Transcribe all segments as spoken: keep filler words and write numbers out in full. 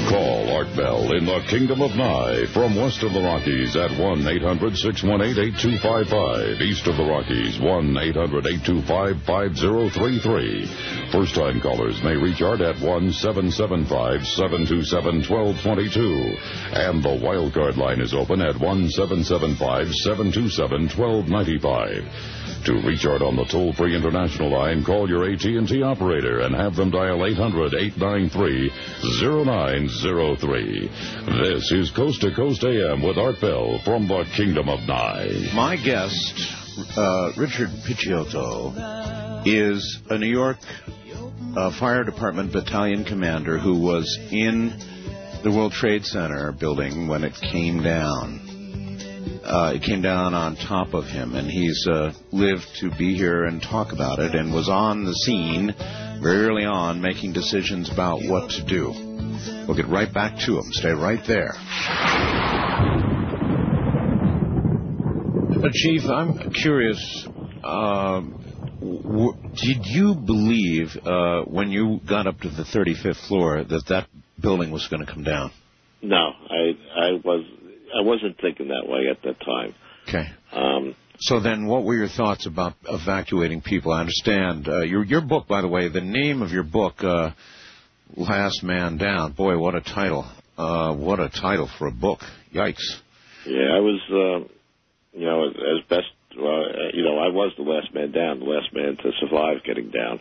Call Art Bell in the Kingdom of Nye from west of the Rockies at one eight hundred six one eight eight two five five. East of the Rockies, one eight hundred eight two five five zero three three. First-time callers may reach Art at one seven seven five seven two seven one two two two. And the wildcard line is open at one seven seven five seven two seven one two nine five. To reach Art on the toll-free international line, call your A T and T operator and have them dial eight hundred eight nine three zero nine zero three. This is Coast to Coast A M with Art Bell from the Kingdom of Nye. My guest, uh, Richard Picciotto, is a New York uh, Fire Department battalion commander who was in the World Trade Center building when it came down. Uh, it came down on top of him, and he's uh, lived to be here and talk about it, and was on the scene very early on making decisions about what to do. We'll get right back to him. Stay right there. Uh, Chief, I'm curious, uh, w- did you believe uh, when you got up to the thirty-fifth floor that that building was going to come down? No, I I was... I wasn't thinking that way at that time. Okay. Um, so then what were your thoughts about evacuating people? I understand. Uh, your your book, by the way, the name of your book, uh, Last Man Down. Boy, what a title. Uh, what a title for a book. Yikes. Yeah, I was, uh, you know, as best, uh, you know, I was the last man down, the last man to survive getting down.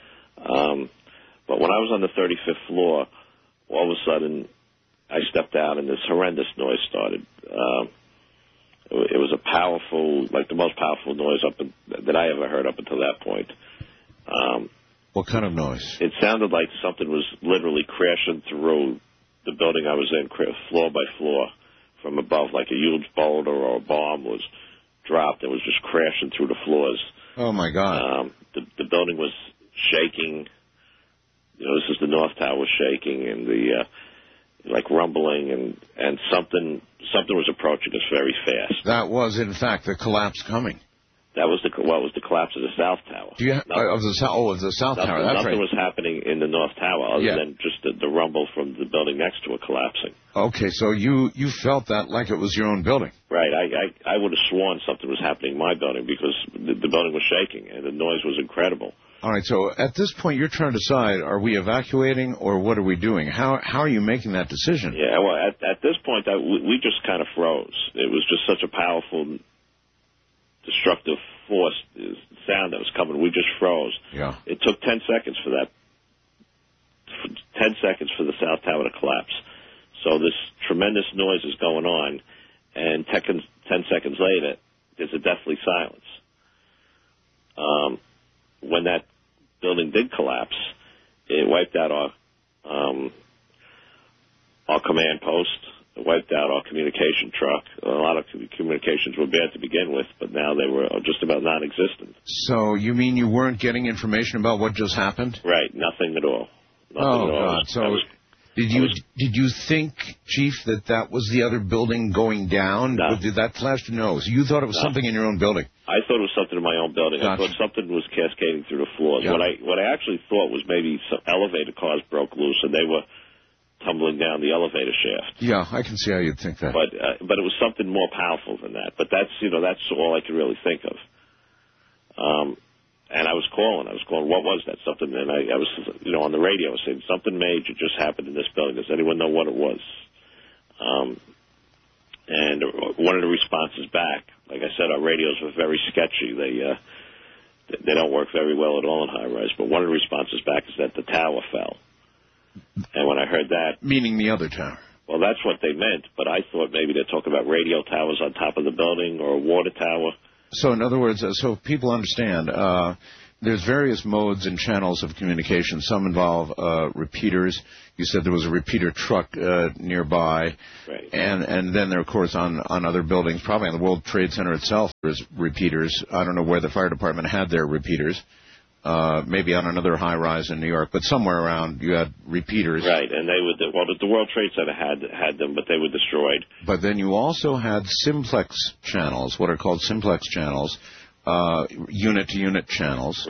Um, but when I was on the thirty-fifth floor, all of a sudden, I stepped out, and this horrendous noise started. Um, it, it was a powerful, like the most powerful noise up in, that I ever heard up until that point. Um, what kind of noise? It sounded like something was literally crashing through the building I was in, floor by floor, from above, like a huge boulder or a bomb was dropped. It was just crashing through the floors. Oh, my God. Um, the, the building was shaking. You know, this is the North Tower shaking, and the... Uh, like rumbling, and, and something something was approaching us very fast. That was, in fact, the collapse coming. That was the what was the collapse of the South Tower. Do you ha- uh, of the South? Oh, of the South nothing, Tower. That's nothing right. was happening in the North Tower other yeah. than just the, the rumble from the building next to it collapsing. Okay, so you, you felt that like it was your own building. Right. I, I I would have sworn something was happening in my building because the, the building was shaking and the noise was incredible. All right, so at this point, you're trying to decide, are we evacuating or what are we doing? How how are you making that decision? Yeah, well, at, at this point, I, we, we just kind of froze. It was just such a powerful, destructive force, sound that was coming. We just froze. Yeah. It took ten seconds for that, for ten seconds for the South Tower to collapse. So this tremendous noise is going on, and ten, ten seconds later, there's a deathly silence. Um... When that building did collapse, it wiped out our um, our command post. It wiped out our communication truck. A lot of communications were bad to begin with, but now they were just about non-existent. So you mean you weren't getting information about what just happened? Right, nothing at all. Nothing oh, at all. God. So was, did you was, did you think, Chief, that that was the other building going down? No. Did that flash to no? So you thought it was no. something in your own building? I thought it was something in my own building. Gotcha. I thought something was cascading through the floors. Yeah. What I what I actually thought was maybe some elevator cars broke loose and they were tumbling down the elevator shaft. Yeah, I can see how you'd think that. But uh, but it was something more powerful than that. But that's you know that's all I could really think of. Um, and I was calling. I was calling. What was that? Something. And I, I was you know on the radio saying something major just happened in this building. Does anyone know what it was? Um, and one of the responses back, like I said, our radios were very sketchy. They uh, they don't work very well at all in high rise. But one of the responses back is that the tower fell. And when I heard that, meaning the other tower. Well, that's what they meant. But I thought maybe they're talking about radio towers on top of the building or a water tower. So, in other words, uh, so people understand, uh, there's various modes and channels of communication. Some involve uh, repeaters. You said there was a repeater truck uh, nearby. Right. And and then there, of course, on, on other buildings, probably on the World Trade Center itself, there's repeaters. I don't know where the fire department had their repeaters. Uh, maybe on another high-rise in New York, but somewhere around you had repeaters. Right, and they would, well, the World Trade Center had had them, but they were destroyed. But then you also had simplex channels, what are called simplex channels, uh, unit-to-unit channels. Right.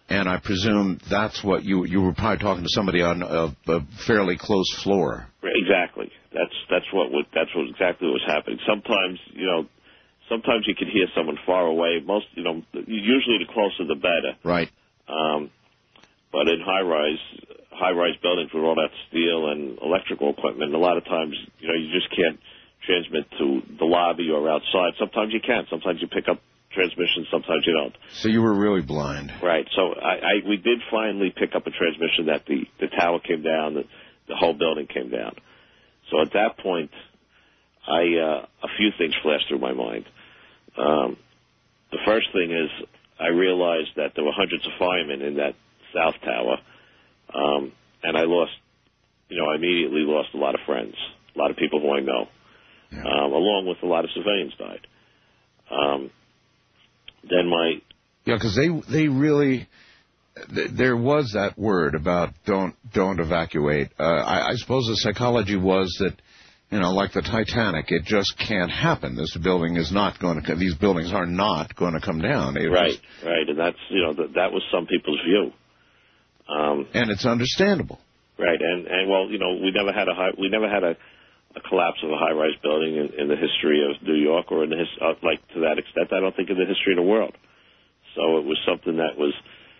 And I presume that's what you you were probably talking to somebody on a, a fairly close floor. Exactly. That's that's what would, that's what exactly what was happening. Sometimes, you know, sometimes you could hear someone far away. Most, you know, usually the closer the better. Right. Um, but in high-rise, high-rise buildings with all that steel and electrical equipment, a lot of times, you know, you just can't transmit to the lobby or outside. Sometimes you can. Sometimes you pick up transmission, sometimes you don't. So you were really blind. Right. So I, I we did finally pick up a transmission that the, the tower came down, the, the whole building came down. So at that point, I uh, a few things flashed through my mind. Um, the first thing is I realized that there were hundreds of firemen in that south tower, um, and I lost, you know, I immediately lost a lot of friends, a lot of people who I know, yeah. um, along with a lot of civilians died. Um, then my... Yeah, because they, they really... Th- there was that word about don't don't evacuate. Uh, I, I suppose the psychology was that, you know, like the Titanic, it just can't happen. This building is not going to... These buildings are not going to come down. It right, was, right, and that's, you know, that, that was some people's view. Um, and it's understandable. Right, and, and well, you know, we never had a high, we never had a, a collapse of a high-rise building in, in the history of New York, or in the his, uh, like to that extent, I don't think in the history of the world. So it was something that was,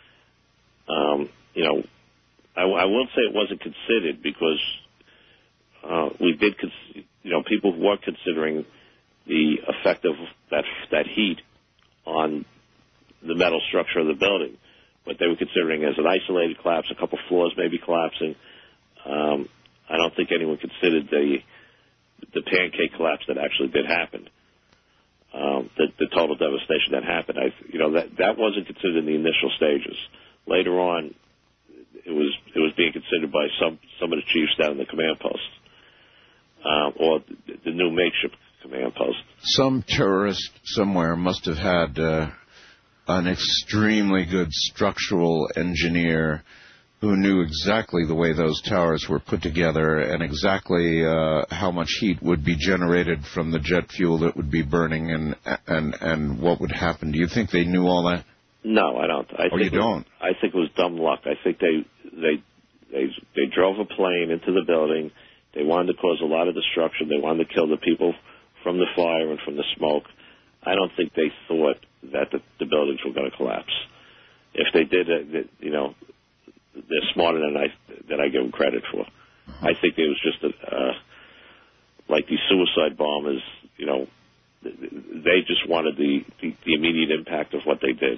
um, you know, I, I won't say it wasn't considered because uh, we did, cons- you know, people were considering the effect of that that heat on the metal structure of the building. What they were considering as an isolated collapse, a couple floors maybe collapsing. Um, I don't think anyone considered the the pancake collapse that actually did happen, um, the, the total devastation that happened. I, you know, that that wasn't considered in the initial stages. Later on, it was it was being considered by some some of the chiefs down in the command post, um, or the, the new makeshift command post. Some terrorist somewhere must have had uh, an extremely good structural engineer who knew exactly the way those towers were put together and exactly uh, how much heat would be generated from the jet fuel that would be burning and and and what would happen. Do you think they knew all that? No, I don't. I or think you don't? It, I think it was dumb luck. I think they they they they drove a plane into the building. They wanted to cause a lot of destruction. They wanted to kill the people from the fire and from the smoke. I don't think they thought that the, the buildings were going to collapse. If they did, uh, you know, they're smarter than I than I give them credit for. Uh-huh. I think it was just a, uh, like these suicide bombers. You know, they just wanted the, the, the immediate impact of what they did.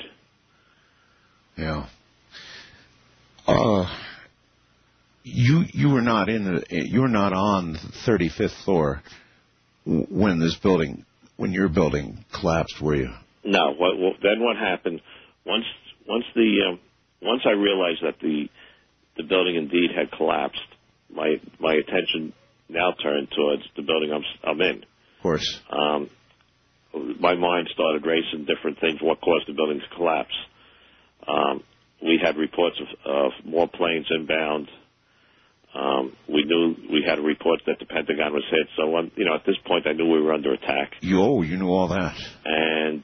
Yeah. Uh, you you were not in the, you were not on the thirty-fifth floor when this building when your building collapsed, were you? No. What, well, then what happened? Once once the um, once I realized that the the building indeed had collapsed, my my attention now turned towards the building I'm I'm in. Of course. Um, my mind started racing different things. What caused the building to collapse? Um, we had reports of, of more planes inbound. Um, we knew we had reports that the Pentagon was hit. So, um, you know, at this point, I knew we were under attack. You, oh, you knew all that. And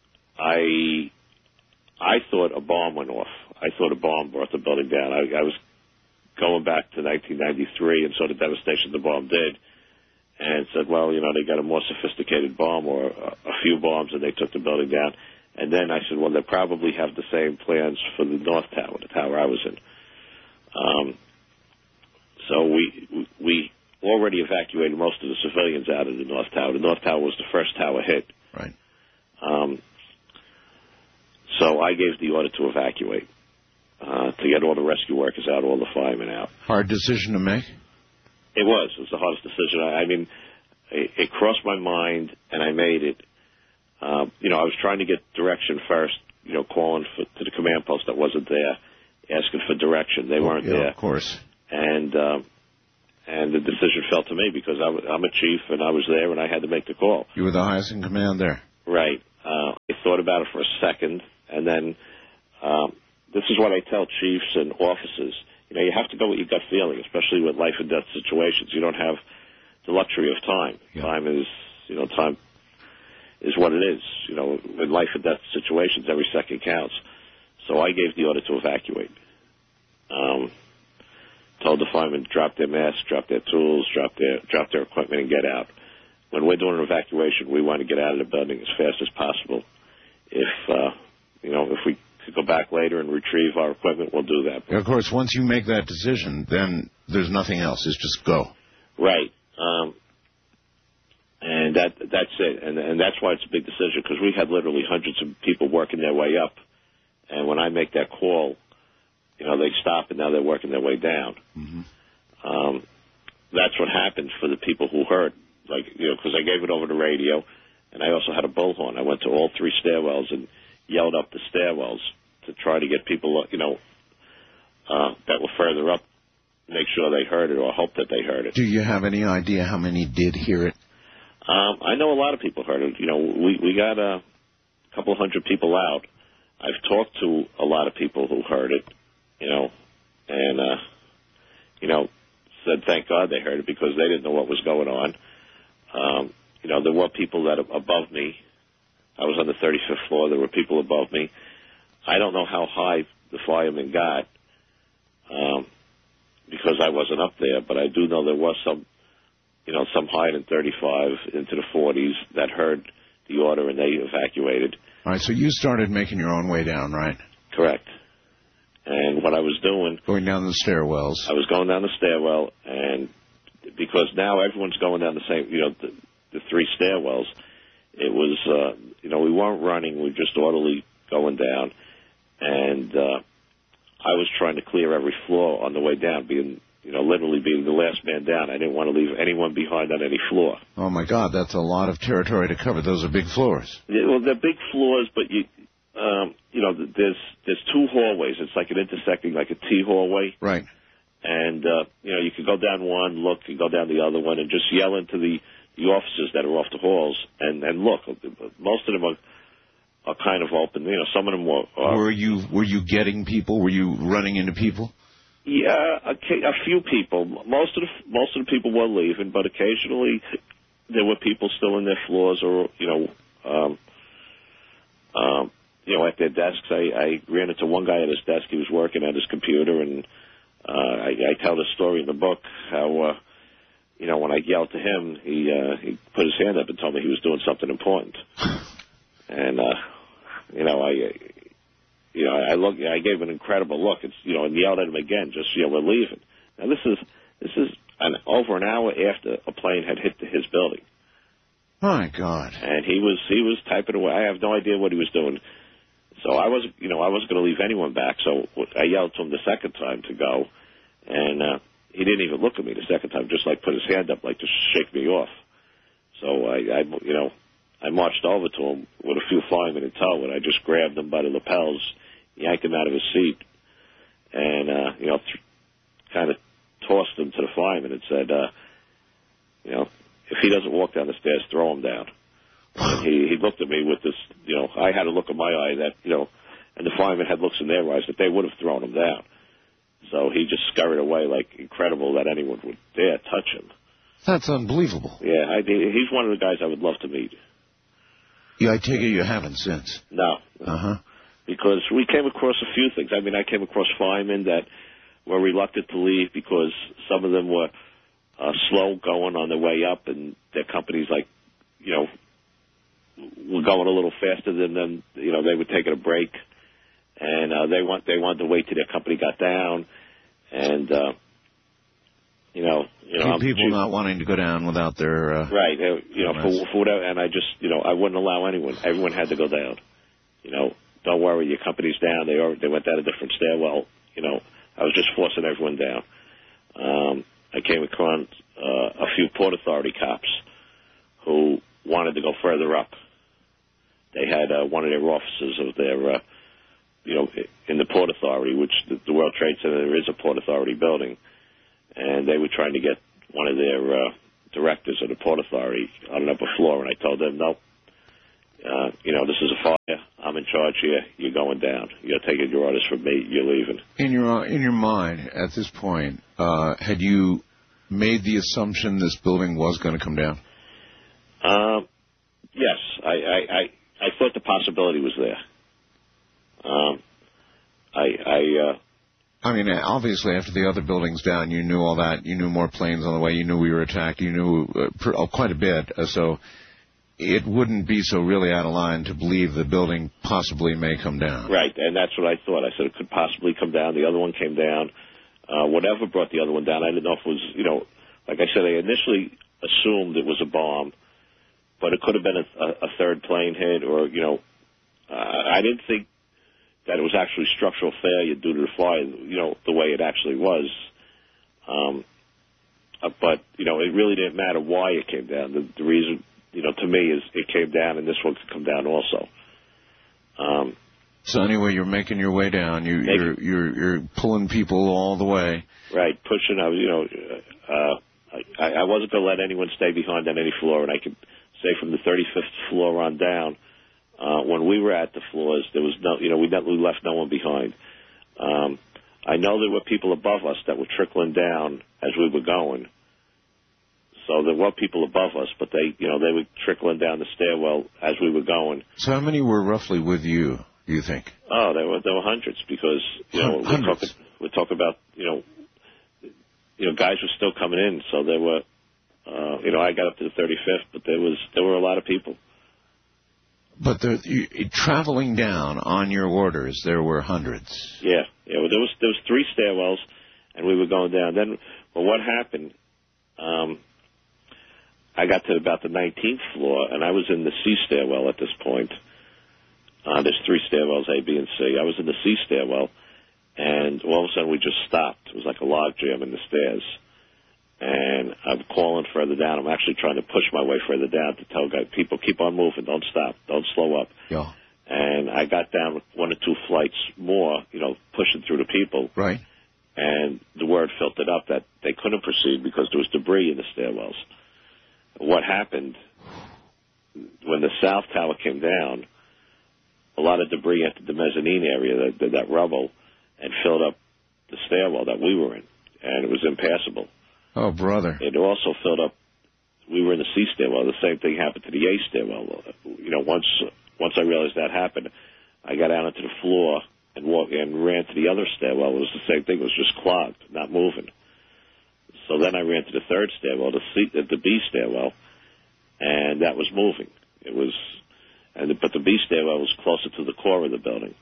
I, I thought a bomb went off. I thought a bomb brought the building down. I, I was going back to nineteen ninety-three and saw the devastation the bomb did, and said, well, you know, they got a more sophisticated bomb or a, a few bombs, and they took the building down. And then I said, well, they probably have the same plans for the North Tower, the tower I was in. Um, so we we already evacuated most of the civilians out of the North Tower. The North Tower was the first tower hit. Right. Um, so I gave the order to evacuate, uh, to get all the rescue workers out, all the firemen out. Hard decision to make? It was. It was the hardest decision. I, I mean, it, it crossed my mind, and I made it. Uh, you know, I was trying to get direction first, you know, calling for, to the command post that wasn't there, asking for direction. They oh, weren't yeah, there. Of course. And um, and the decision fell to me because I w- I'm a chief, and I was there, and I had to make the call. You were the highest in command there. Right. Uh, I thought about it for a second, and then um, this is what I tell chiefs and officers. You know, you have to go with your gut feeling, especially with life and death situations. You don't have the luxury of time. Yeah. Time is, you know, time is what it is. You know, in life and death situations, every second counts. So I gave the order to evacuate. Um, told the firemen to drop their masks, drop their tools, drop their drop their equipment, and get out. When we're doing an evacuation, we want to get out of the building as fast as possible. If uh, you know, if we could go back later and retrieve our equipment, we'll do that. Of course, once you make that decision, then there's nothing else. It's just go. Right. Um, and that that's it. And, and that's why it's a big decision, because we had literally hundreds of people working their way up. And when I make that call, you know, they stop, and now they're working their way down. Mm-hmm. Um, that's what happened for the people who heard. Like, you know, because I gave it over the radio, and I also had a bullhorn. I went to all three stairwells and yelled up the stairwells to try to get people, you know, uh, that were further up, make sure they heard it, or hope that they heard it. Do you have any idea how many did hear it? Um, I know a lot of people heard it. You know, we, we got a couple hundred people out. I've talked to a lot of people who heard it, you know, and, uh, you know, said thank God they heard it, because they didn't know what was going on. Um, you know, there were people that above me. I was on the thirty-fifth floor. There were people above me. I don't know how high the firemen got, um, because I wasn't up there, but I do know there was some, you know, some higher than thirty-five into the forties that heard the order, and they evacuated. All right, so you started making your own way down, right? Correct. And what I was doing... Going down the stairwells. I was going down the stairwell, and because now everyone's going down the same, you know, the, the three stairwells, it was, uh, you know, we weren't running, we were just orderly going down, and uh, I was trying to clear every floor on the way down, being, you know, literally being the last man down. I didn't want to leave anyone behind on any floor. Oh, my God, that's a lot of territory to cover. Those are big floors. Yeah, well, they're big floors, but you... Um, you know, there's there's two hallways. It's like an intersecting, like a T hallway. Right. And, uh, you know, you could go down one, look, and go down the other one, and just yell into the, the offices that are off the halls, and, and look. Most of them are, are kind of open. You know, some of them were... Uh, were you were you getting people? Were you running into people? Yeah, a, a few people. Most of the most of the people were leaving, but occasionally there were people still in their floors, or, you know... Um, um, you know, at their desks. I, I ran into one guy at his desk. He was working at his computer, and uh, I, I tell the story in the book how, uh, you know, when I yelled to him, he uh, he put his hand up and told me he was doing something important. And, uh, you know, I, you know, I look, I gave an incredible look. It's, you know, and yelled at him again, just, you know, we're leaving. Now, this is this is an, over an hour after a plane had hit his building. My God. And he was he was typing away. I have no idea what he was doing. So I wasn't, you know, I wasn't going to leave anyone back. So I yelled to him the second time to go, and uh, he didn't even look at me the second time. Just like put his hand up, like to shake me off. So I, I you know, I marched over to him with a few firemen in tow, and I just grabbed him by the lapels, yanked him out of his seat, and uh, you know, th- kind of tossed him to the fireman and said, uh, you know, if he doesn't walk down the stairs, throw him down. And he, he looked at me with this, you know, I had a look in my eye that, you know, and the firemen had looks in their eyes that they would have thrown him down. So he just scurried away, like, incredible that anyone would dare touch him. That's unbelievable. Yeah, I, he's one of the guys I would love to meet. Yeah, I take it you haven't since. No. Uh-huh. Because we came across a few things. I mean, I came across firemen that were reluctant to leave because some of them were uh, slow going on their way up, and their companies, like, you know, were going a little faster than them. You know, they were taking a break, and uh, they want they wanted to wait till their company got down, and uh, you know, you know, people not wanting to go down without their uh, right. Uh, you know, for, for whatever, and I just, you know, I wouldn't allow anyone. Everyone had to go down. You know, don't worry, your company's down. They are, they went down a different stairwell. You know, I was just forcing everyone down. Um, I came across uh, a few Port Authority cops who wanted to go further up. They had uh, one of their offices of their, uh, you know, in the Port Authority, which the, the World Trade Center, there is a Port Authority building, and they were trying to get one of their uh, directors of the Port Authority on an upper floor, and I told them, no, uh, you know, this is a fire. I'm in charge here. You're going down. You're taking your orders from me. You're leaving. In your in your mind, at this point, uh, had you made the assumption this building was going to come down? Um, yes, I, I, I, I thought the possibility was there. Um, I, I, uh, I mean, obviously, after the other building's down, you knew all that. You knew more planes on the way. You knew we were attacked. You knew uh, pr- oh, quite a bit. Uh, so it wouldn't be so really out of line to believe the building possibly may come down. Right, and that's what I thought. I said it could possibly come down. The other one came down. Uh, whatever brought the other one down, I didn't know if it was, you know, like I said, I initially assumed it was a bomb, but it could have been a, a, a third plane hit, or, you know, uh, I didn't think that it was actually structural failure due to the fire, you know, the way it actually was. Um, uh, but, you know, it really didn't matter why it came down. The, the reason, you know, to me is it came down, and this one could come down also. Um, so anyway, you're making your way down. You, making, you're you're you're pulling people all the way. Right, pushing. I was, you know, uh, I, I wasn't going to let anyone stay behind on any floor, and I could say from the thirty-fifth floor on down, uh, when we were at the floors, there was no, you know, we left no one behind. Um, I know there were people above us that were trickling down as we were going. So there were people above us, but they, you know, they were trickling down the stairwell as we were going. So how many were roughly with you, do you think? Oh, there were there were hundreds, because, you know, we're talking, we're talking about, you know, you know, guys were still coming in. So there were, uh, you know, I got up to the thirty-fifth, but there was there were a lot of people. But there, you, traveling down on your orders, there were hundreds. Yeah, yeah. Well, there was there was three stairwells, and we were going down. Then, well, what happened? Um, I got to about the nineteenth floor, and I was in the C stairwell at this point. Uh, there's three stairwells, A, B, and C. I was in the C stairwell, and all of a sudden we just stopped. It was like a log jam in the stairs. And I'm calling further down. I'm actually trying to push my way further down to tell guys, people, keep on moving. Don't stop. Don't slow up. Yeah. And I got down one or two flights more, you know, pushing through the people. Right. And the word filtered up that they couldn't proceed because there was debris in the stairwells. What happened when the south tower came down, a lot of debris entered the mezzanine area, that, that rubble, and filled up the stairwell that we were in, and it was impassable. Oh, brother. It also filled up, we were in the C stairwell. The same thing happened to the A stairwell. You know, once once I realized that happened, I got out onto the floor and walked and ran to the other stairwell. It was the same thing. It was just clogged, not moving. So then I ran to the third stairwell, the C, the B stairwell, and that was moving. It was, and the, but the B stairwell was closer to the core of the building.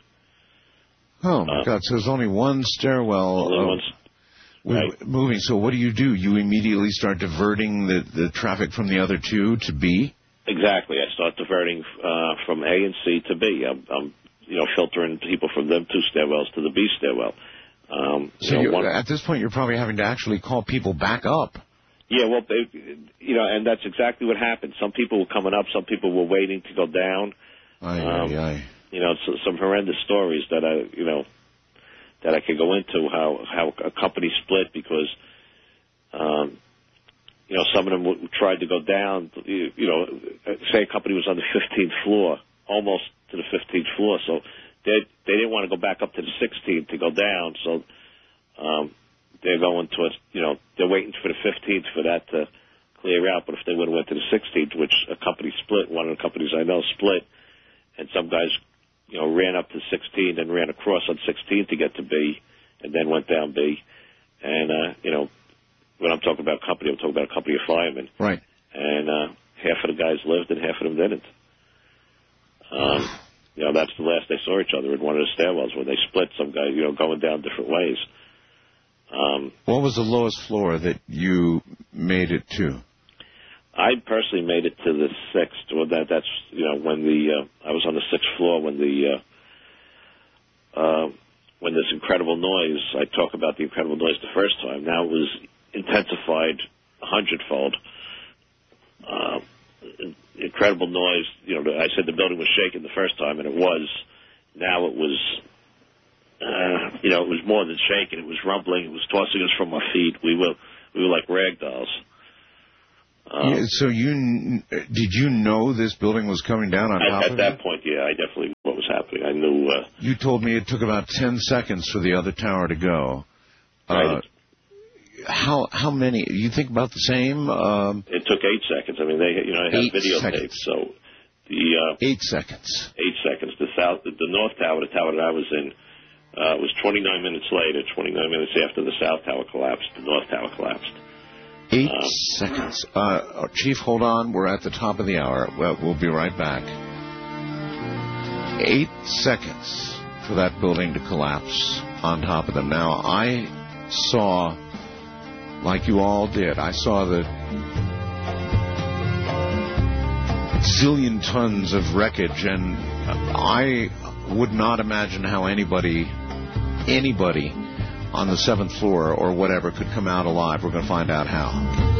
Oh my uh, God! So there's only one stairwell. Only of, one, right. Moving. So what do you do? You immediately start diverting the the traffic from the other two to B. Exactly. I start diverting uh, from A and C to B. I'm, I'm, you know, filtering people from them two stairwells to the B stairwell. Um, so you know, one, at this point, you're probably having to actually call people back up. Yeah, well, they, you know, and that's exactly what happened. Some people were coming up, some people were waiting to go down. Aye, um, aye, aye. You know, so, some horrendous stories that I, you know, that I could go into. How how a company split because, um, you know, some of them w- tried to go down. You, you know, say a company was on the fifteenth floor, almost to the fifteenth floor, so. They they didn't want to go back up to the sixteenth to go down, so um, they're going to, a, you know, they're waiting for the fifteenth for that to clear out. But if they would have went to the sixteenth, which a company split, one of the companies I know split, and some guys, you know, ran up to sixteen and ran across on sixteen to get to B, and then went down B. And, uh, you know, when I'm talking about company, I'm talking about a company of firemen. Right. And uh, half of the guys lived and half of them didn't. Um You know, that's the last they saw each other in one of the stairwells when they split, some guy, you know, going down different ways. Um, what was the lowest floor that you made it to? I personally made it to the sixth. Well, that, that's, you know, when the, uh, I was on the sixth floor when the, uh, uh, when this incredible noise, I talk about the incredible noise the first time. Now it was intensified a hundredfold. Uh, incredible noise. You know, I said the building was shaking the first time, and it was. Now it was, uh, you know, it was more than shaking. It was rumbling. It was tossing us from our feet. We were, we were like rag dolls. Um, yeah, so you did you know this building was coming down on at, top at of that it? point, yeah, I definitely knew what was happening. I knew. Uh, you told me it took about ten seconds for the other tower to go. Right. Uh, How how many? You think about the same? Um, it took eight seconds. I mean, they you know they have videotape. So the uh, eight seconds. Eight seconds. The south, the north tower, the tower that I was in, Uh, it was twenty-nine minutes later, twenty-nine minutes after the South Tower collapsed, the North Tower collapsed. Eight um, seconds. Uh, Chief, hold on. We're at the top of the hour. Well, we'll be right back. Eight seconds for that building to collapse on top of them. Now, I saw, like you all did, I saw the zillion tons of wreckage, and I would not imagine how anybody, anybody on the seventh floor or whatever could come out alive. We're going to find out how.